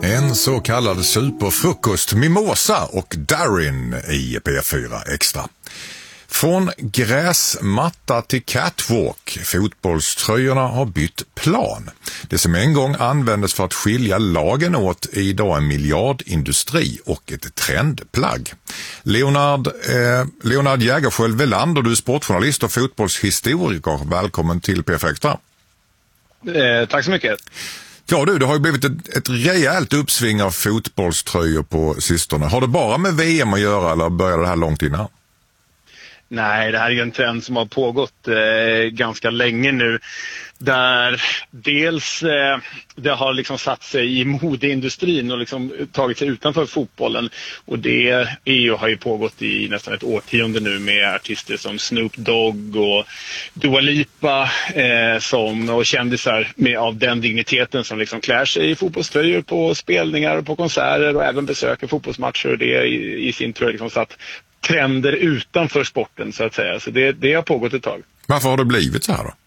En så kallad superfrukost, Mimosa och Darin i P4 Extra. Från gräsmatta till catwalk, fotbollströjorna har bytt plan. Det som en gång användes för att skilja lagen åt är idag en miljardindustri och ett trendplagg. Leonard Jägerskiöld Welander, du är sportjournalist och fotbollshistoriker. Välkommen till P4 Extra. Tack så mycket. Ja du, det har ju blivit ett rejält uppsving av fotbollströjor på sistone. Har det bara med VM att göra eller började det här långt innan? Nej, det här är ju en trend som har pågått ganska länge nu. Där dels det har liksom satt sig i modeindustrin och liksom tagit sig utanför fotbollen. Och det har ju pågått i nästan ett årtionde nu med artister som Snoop Dogg och Dua Lipa och kändisar av den digniteten som liksom klär sig i fotbollströjor på spelningar och på konserter och även besöker fotbollsmatcher. Och det i sin tur liksom satt trender utanför sporten så att säga. Så det har pågått ett tag. Varför har det blivit så här då?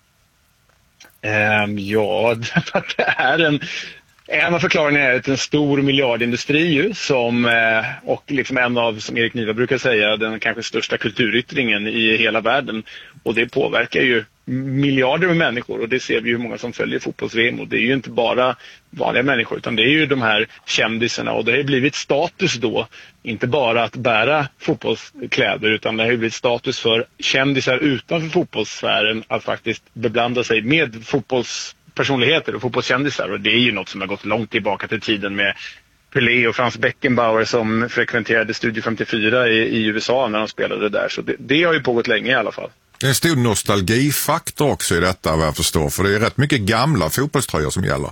Ja, det är en av förklaringarna är att en stor miljardindustri och liksom en av, som Erik Niva brukar säga, den kanske största kulturyttringen i hela världen. Och det påverkar ju miljarder med människor och det ser vi ju hur många som följer fotbolls-VM. Och det är ju inte bara vanliga människor utan det är ju de här kändisarna och det har ju blivit status då. Inte bara att bära fotbollskläder utan det har ju blivit status för kändisar utanför fotbollssfären att faktiskt beblanda sig med fotbollspersonligheter och fotbollskändisar. Och det är ju något som har gått långt tillbaka till tiden med Pelé och Franz Beckenbauer som frekventerade Studio 54 i USA när de spelade där. Så det har ju pågått länge i alla fall. Det är en stor nostalgifaktor också i detta vad jag förstår, för det är rätt mycket gamla fotbollströjor som gäller.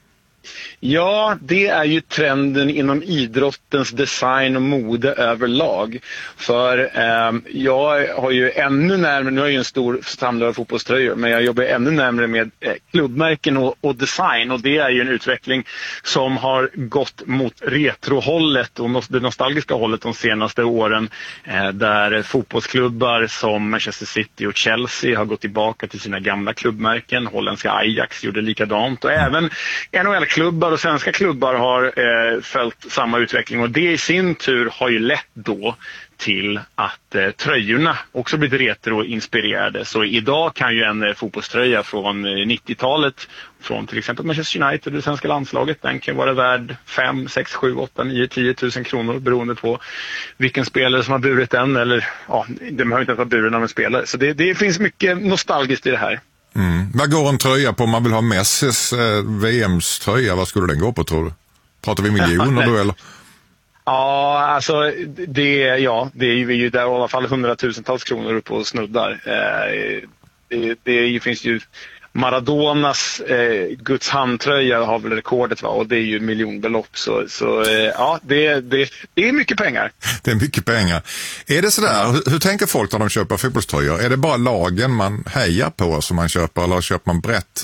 Ja, det är ju trenden inom idrottens design och mode överlag. För jag har ju ännu närmare, nu är jag ju en stor samlare av fotbollströjor, men jag jobbar ännu närmare med klubbmärken och design. Och det är ju en utveckling som har gått mot retrohållet och det nostalgiska hållet de senaste åren. Där fotbollsklubbar som Manchester City och Chelsea har gått tillbaka till sina gamla klubbmärken. Holländska Ajax gjorde likadant och även NHL-klubbar och svenska klubbar har följt samma utveckling och det i sin tur har ju lett då till att tröjorna också blivit retroinspirerade. Så idag kan ju en fotbollströja från 90-talet från till exempel Manchester United och det svenska landslaget, den kan vara värd 5, 6, 7, 8, 9, 10 000 kronor beroende på vilken spelare som har burit den eller ja, de behöver inte ens vara buren av en spelare. Så det finns mycket nostalgiskt i det här. Vad går en tröja på om man vill ha Messis VMs tröja? Vad skulle den gå på tror du? Pratar vi miljoner då eller? Ja, alltså det är ju där i alla fall 100,000-tals kronor på snuddar. Det finns ju Maradonas Guds handtröja har väl rekordet och det är ju miljonbelopp så ja, det är mycket pengar. Det är mycket pengar. Är det sådär, hur tänker folk när de köper fotbollströjor? Är det bara lagen man hejar på som man köper eller köper man brett?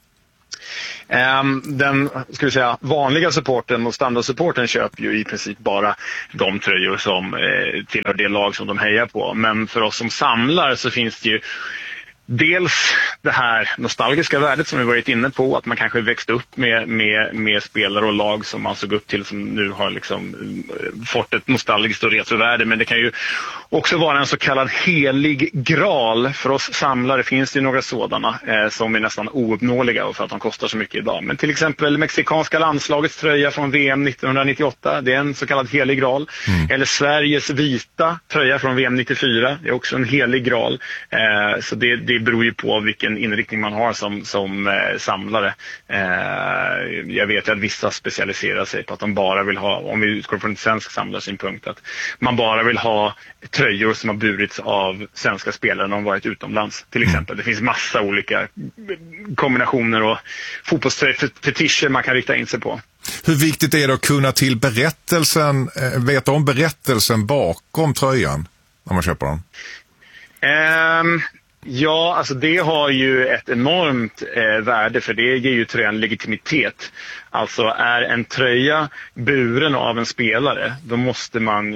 Den ska vi säga, vanliga supporten och standardsupporten köper ju i princip bara de tröjor som tillhör det lag som de hejar på. Men för oss som samlar så finns det ju dels det här nostalgiska värdet som vi varit inne på, att man kanske växte upp med spelare och lag som man såg upp till som nu har liksom fått ett nostalgiskt och retrovärde. Men det kan ju också vara en så kallad helig graal. För oss samlare finns det ju några sådana som är nästan ouppnåeliga för att de kostar så mycket idag. Men till exempel mexikanska landslagets tröja från VM 1998, det är en så kallad helig graal. Eller Sveriges vita tröja från VM 94, det är också en helig graal. Så det beror ju på vilken inriktning man har som samlare. Jag vet att vissa specialiserar sig på att de bara vill ha, om vi utgår från en svensk samlarsynpunkt, att man bara vill ha tröjor som har burits av svenska spelare när de varit utomlands till exempel. Det finns massa olika kombinationer och fotbollströjfetischer man kan rikta in sig på. Hur viktigt är det att kunna till berättelsen, veta om berättelsen bakom tröjan när man köper den? Ja, alltså det har ju ett enormt värde, för det ger ju tröjan legitimitet. Alltså är en tröja buren av en spelare, då måste man,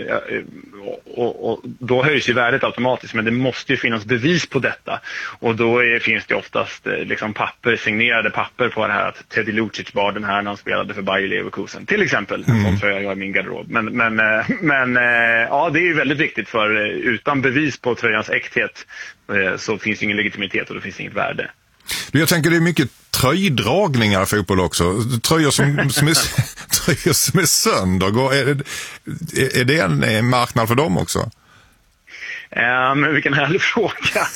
och då höjs ju värdet automatiskt, men det måste ju finnas bevis på detta. Och då finns det oftast liksom signerade papper på det här att Teddy Lucic bar den här när han spelade för Bayer Leverkusen. Till exempel, en sån tröja jag har i min garderob. Men ja, det är ju väldigt viktigt, för utan bevis på tröjans äkthet så finns det ingen legitimitet och då finns det inget värde. Jag tänker det är mycket tröjdragningar i fotboll också. Tröjor som är sönder. Är det en marknad för dem också? Men vilken härlig fråga.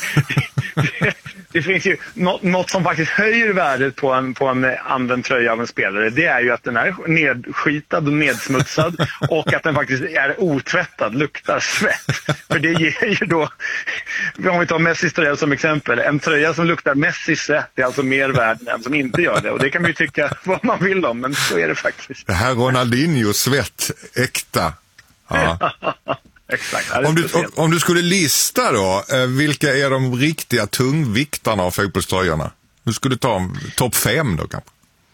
Det finns ju något som faktiskt höjer värdet på en använd tröja av en spelare. Det är ju att den är nedskitad och nedsmutsad och att den faktiskt är otvättad, luktar svett. För det ger ju då, om vi tar Messis tröja som exempel, en tröja som luktar Messis svett är alltså mer värd än en som inte gör det. Och det kan man ju tycka vad man vill om, men så är det faktiskt. Det här Ronaldinho svett, äkta. Ja. Exakt. Om du skulle lista då, vilka är de riktiga tungviktarna av fotbollströjorna? Du skulle ta topp 5 då kanske?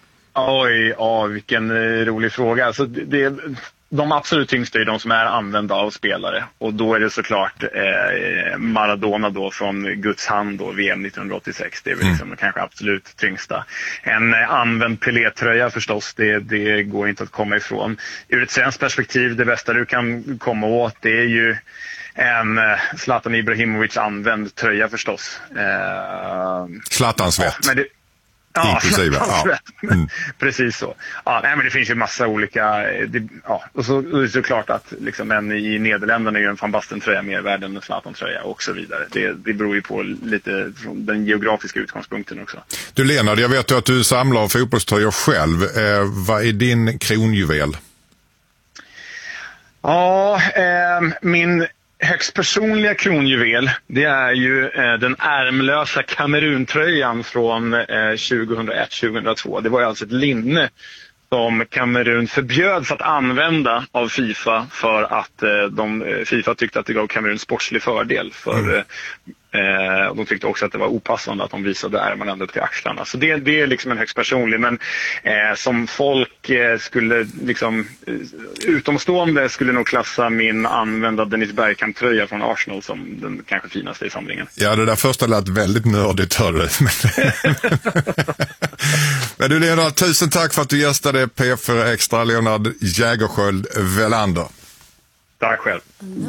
Oj, vilken rolig fråga. Alltså, de absolut tyngsta är de som är använda av spelare. Och då är det såklart Maradona då från Guds hand då, VM 1986. Det är väl liksom kanske absolut tyngsta. En använd Pelé-tröja förstås, det går inte att komma ifrån. Ur ett svenskt perspektiv, det bästa du kan komma åt, det är ju en Zlatan Ibrahimovic använd tröja förstås. Zlatan-svett. Ja, inklusive. Ja. Precis så. Ja, nej, men det finns ju massa olika. Och så är det såklart att liksom en i Nederländerna är ju en Van Basten-tröja mer värd än en Zlatan-tröja och så vidare. Det beror ju på lite från den geografiska utgångspunkten också. Du Lennart, jag vet ju att du samlar fotbollströjor själv. Vad är din kronjuvel? Ja, min högst personliga kronjuvel, det är ju den ärmlösa Kameruntröjan från 2001-2002. Det var ju alltså ett linne som Kamerun förbjöds att använda av FIFA för att FIFA tyckte att det gav Kamerun sportslig fördel. De tyckte också att det var opassande att de visade ärmarna ända upp till axlarna. Så det är liksom en högst personlig, men som folk skulle liksom utomstående skulle nog klassa min använda Dennis Bergkamp-tröja från Arsenal som den kanske finaste i samlingen. Ja, det där första lät väldigt nördigt, hörde du. Men du Leonard, tusen tack för att du gästade P4 Extra, Leonard Jägerskiöld Welander. Tack själv.